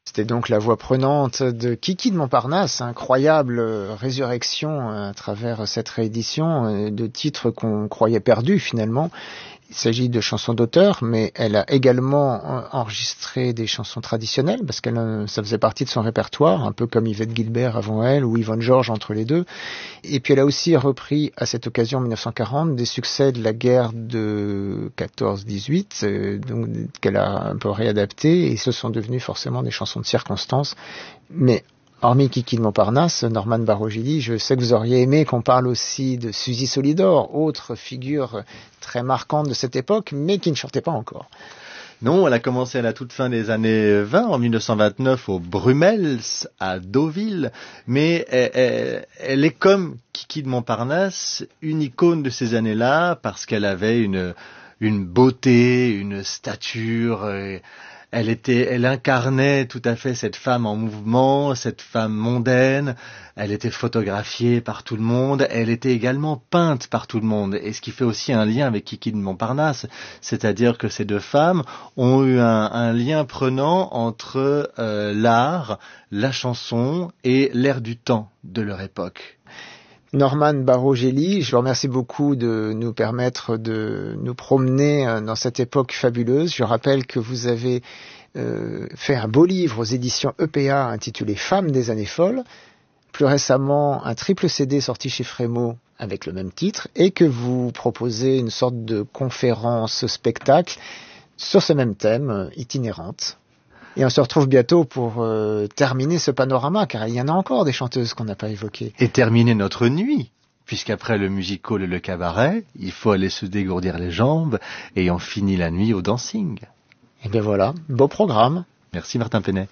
C'était donc la voix prenante de Kiki de Montparnasse, incroyable résurrection à travers cette réédition de titres qu'on croyait perdus finalement. Il s'agit de chansons d'auteur, mais elle a également enregistré des chansons traditionnelles, parce que ça faisait partie de son répertoire, un peu comme Yvette Guilbert avant elle, ou Yvonne Georges entre les deux. Et puis elle a aussi repris, à cette occasion, en 1940, des succès de la guerre de 14-18, donc qu'elle a un peu réadaptés, et ce sont devenus forcément des chansons de circonstance. Mais hormis Kiki de Montparnasse, Norman Barogili, je sais que vous auriez aimé qu'on parle aussi de Suzy Solidor, autre figure très marquante de cette époque, mais qui ne chantait pas encore. Non, elle a commencé à la toute fin des années 20, en 1929, au Brummels, à Deauville, mais elle est comme Kiki de Montparnasse, une icône de ces années-là, parce qu'elle avait une beauté, une stature. Elle incarnait tout à fait cette femme en mouvement, cette femme mondaine. Elle était photographiée par tout le monde. Elle était également peinte par tout le monde. Et ce qui fait aussi un lien avec Kiki de Montparnasse. C'est-à-dire que ces deux femmes ont eu un lien prenant entre l'art, la chanson et l'air du temps de leur époque. Norman Barogeli, je vous remercie beaucoup de nous permettre de nous promener dans cette époque fabuleuse. Je rappelle que vous avez fait un beau livre aux éditions EPA intitulé Femmes des années folles. Plus récemment, un triple CD sorti chez Frémaux avec le même titre, et que vous proposez une sorte de conférence spectacle sur ce même thème, itinérante. Et on se retrouve bientôt pour terminer ce panorama, car il y en a encore des chanteuses qu'on n'a pas évoquées. Et terminer notre nuit, puisqu'après le music-hall et le cabaret, il faut aller se dégourdir les jambes, et on finit la nuit au dancing. Et bien voilà, beau programme. Merci Martin Penet.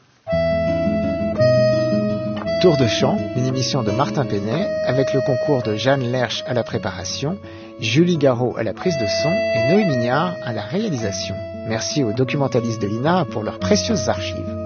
Tour de chant, une émission de Martin Penet, avec le concours de Jeanne Lerche à la préparation, Julie Garot à la prise de son et Noé Mignard à la réalisation. Merci aux documentalistes de l'INA pour leurs précieuses archives.